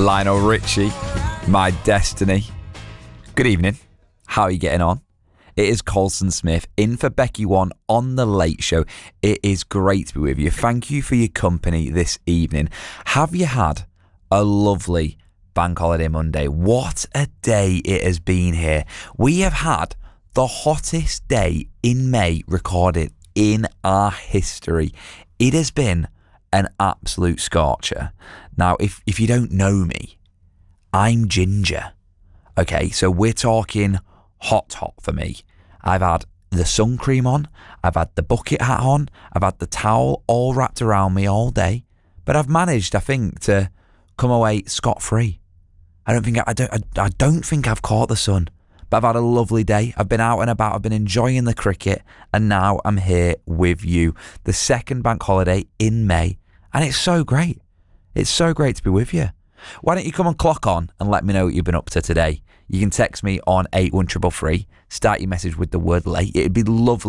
Lionel Richie, My Destiny. Good evening. How are you getting on? It is Colson Smith in for Becky One on The Late Show. It is great to be with you. Thank you for your company this evening. Have you had a lovely Bank Holiday Monday? What a day it has been here. We have had the hottest day in May recorded in our history. It has been an absolute scorcher. Now, if you don't know me, I'm ginger. Okay, so we're talking hot for me. I've had the sun cream on, I've had the bucket hat on, I've had the towel all wrapped around me all day, but I've managed, I think, to come away scot-free. I don't think I've caught the sun, but I've had a lovely day. I've been out and about, I've been enjoying the cricket, and now I'm here with you. The second bank holiday in May, and it's so great. It's so great to be with you. Why don't you come and clock on and let me know what you've been up to today? You can text me on 81333. Start your message with the word late. It'd be lovely